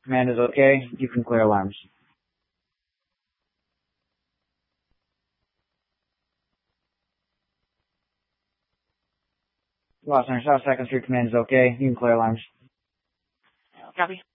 Command is okay. You can clear alarms. Los Angeles South 2nd Street, command is okay. You can clear alarms. Copy.